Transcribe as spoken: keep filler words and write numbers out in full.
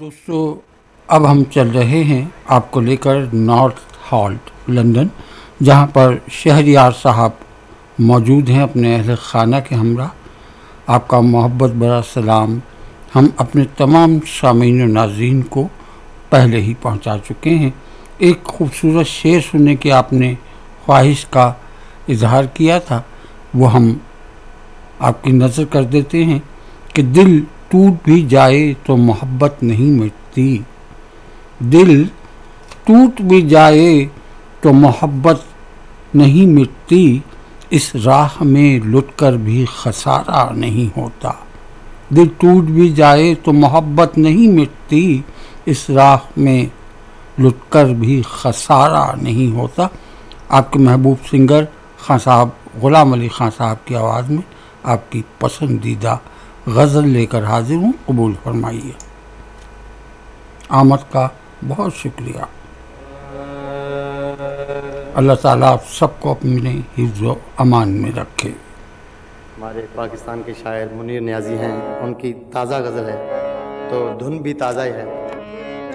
दोस्तों, अब हम चल रहे हैं आपको लेकर नॉर्थ हॉल्ट लंदन, जहां पर शहरयार साहब मौजूद हैं अपने अहल खाना के हमरा। आपका मोहब्बत भरा सलाम हम अपने तमाम सामीन और नाज़रीन को पहले ही पहुंचा चुके हैं। एक खूबसूरत शेर सुनने की आपने ख्वाहिश का इजहार किया था, वो हम आपकी नज़र कर देते हैं कि दिल टूट भी जाए तो मोहब्बत नहीं मिटती, दिल टूट भी जाए तो मोहब्बत नहीं मिटती, इस राह में लुटकर भी खसारा नहीं होता। दिल टूट भी जाए तो मोहब्बत नहीं मिटती, इस राह में लुटकर भी खसारा नहीं होता। आपके महबूब सिंगर खान साहब ग़ुलाम अली खान साहब की आवाज़ में आपकी पसंदीदा गज़ल लेकर हाजिर हूँ, कबूल फरमाइए। आमद का बहुत शुक्रिया। अल्लाह ताला आप सबको अपने हिफ्ज़ व अमान में रखे। हमारे पाकिस्तान के शायर मुनीर नियाज़ी हैं, उनकी ताज़ा गज़ल है तो धुन भी ताज़ा ही है।